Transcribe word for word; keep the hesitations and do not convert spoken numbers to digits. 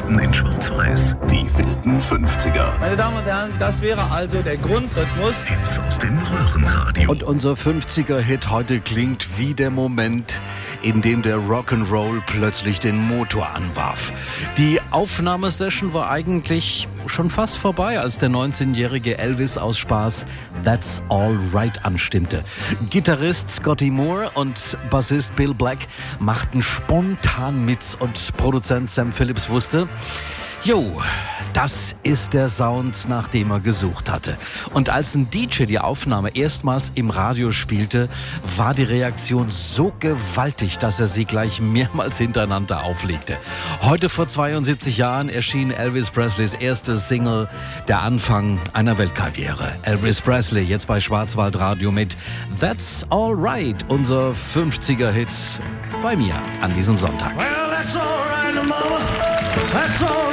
Kassetten in Schwarz-Weiß. Die wilden fünfziger. Meine Damen und Herren, das wäre also der Grundrhythmus. Hits aus dem Röhrenradio. Und unser fünfziger-Hit heute klingt wie der Moment, in dem der Rock'n'Roll plötzlich den Motor anwarf. Die Aufnahmesession war eigentlich schon fast vorbei, als der neunzehnjährige Elvis aus Spaß That's All Right anstimmte. Gitarrist Scotty Moore und Bassist Bill Black machten spontan mit und Produzent Sam Phillips wusste, jo, das ist der Sound, nach dem er gesucht hatte. Und als ein D J die Aufnahme erstmals im Radio spielte, war die Reaktion so gewaltig, dass er sie gleich mehrmals hintereinander auflegte. Heute vor zweiundsiebzig Jahren erschien Elvis Presleys erste Single, der Anfang einer Weltkarriere. Elvis Presley jetzt bei Schwarzwaldradio mit That's All Right, unser fünfziger-Hit bei mir an diesem Sonntag. Well, that's all right, Mama. That's all right.